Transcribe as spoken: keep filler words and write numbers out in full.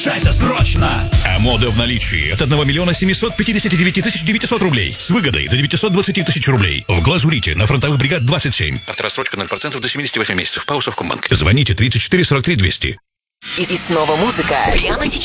Шайся срочно! А мода в наличии от одного миллиона семисот пятидесяти девяти тысяч девятисот рублей. С выгодой до девятисот двадцати тысяч рублей. В Глазурите на фронтовых бригад двадцать семь. Авторассрочка ноль процентов до семидесяти восьми месяцев. ПАО Совкомбанк. Звоните тридцать четыре сорок три двести. И, и снова музыка. Прямо сейчас.